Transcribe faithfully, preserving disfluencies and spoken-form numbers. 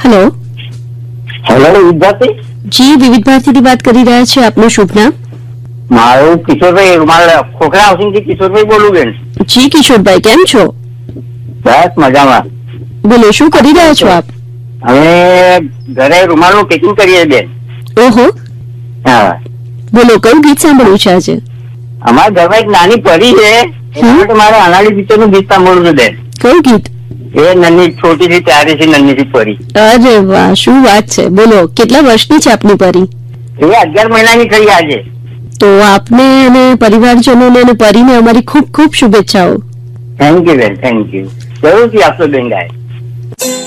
Hello hello વિદ્યાર્થી જી, વિવિધ ભારતીથી વાત કરી રહ્યા છે. આપનું શુભ નામ? મારું કિશોરભાઈ રૂમાલ ખોખરા હાઉસિંગ થી કિશોરભાઈ બોલું બેન. જી કિશોરભાઈ, કેમ છો? બસ મજામાં. બોલો, શું કરી રહ્યા છો આપ? અમે ઘરે રૂમાલ નું પેકિંગ કરીએ બેન. ઓહો, હા. બોલો, કયું ગીત સાંભળવું છે આજે? અમારા ઘરમાં એક નાની પરી છે, એના માટે મારે અનાળી પિક્ચર નું ગીત સાંભળવું છે બેન. કયું ગીત? એ નન્ની છોટી થી પ્યારી થી નન્ની થી પરી. અરે વાહ, શું વાત છે. બોલો, કેટલા વર્ષની છે આપની પરી? એ અગિયાર મહિનાની થઈ આજે. તો આપને અને પરિવારજનોને અને પરીને અમારી ખૂબ ખૂબ શુભેચ્છાઓ. થેન્ક યુ બેન, થેન્ક યુ. જરૂરથી આપશો બેન ગાય.